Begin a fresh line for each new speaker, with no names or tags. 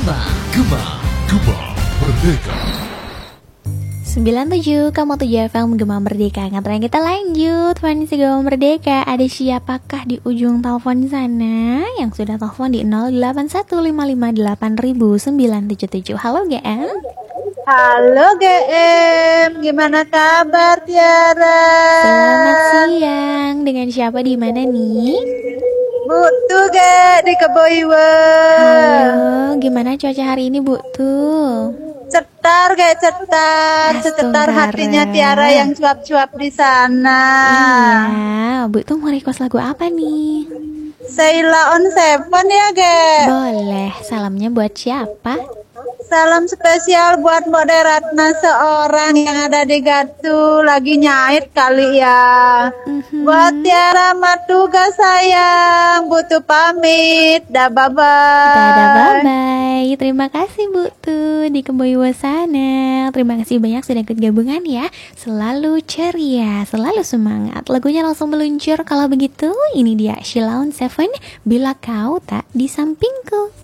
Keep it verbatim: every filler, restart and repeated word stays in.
Gema, Gema, Gema Merdeka.
sembilan puluh tujuh koma tujuh F M Gema Merdeka. Nganterin kita lanjut Fanny Gema Merdeka. Ada siapakah di ujung telepon sana yang sudah telepon di nol delapan satu lima lima delapan nol nol sembilan tujuh tujuh. Halo G M.
Halo G M, gimana kabar Tiara?
Selamat siang. Dengan siapa di mana nih?
Bu tuh ge di Keboiwe.
Halo, gimana cuaca hari ini Bu tuh?
Cetar ge cetar, cetar hatinya Tiara yang cuap-cuap di sana.
Iya, Bu tuh mau request lagu apa nih?
Sheila on Seven ya ge.
Boleh, salamnya buat siapa?
Salam spesial buat Mbak Deratna seorang yang ada di Gatu lagi nyait kali ya.
Mm-hmm.
Buat Tiara Matuga sayang, butuh pamit. Dah bye bye.
Dadah bye bye. Terima kasih Bu tuh di Keboiwe sana. Terima kasih banyak sudah ikut gabungan ya. Selalu ceria, selalu semangat. Lagunya langsung meluncur. Kalau begitu, ini dia Sheila on Seven, Bila Kau Tak di Sampingku.